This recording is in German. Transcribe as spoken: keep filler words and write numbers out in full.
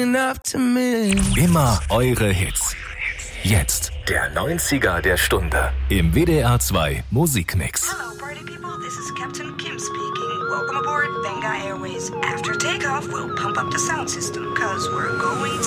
looking up to me. Immer eure Hits. Jetzt der neunziger der Stunde im W D R zwei Musikmix. Hello party people, this is Captain Kim speaking. Welcome aboard Venga Airways. After takeoff, we'll pump up the sound system, cause we're going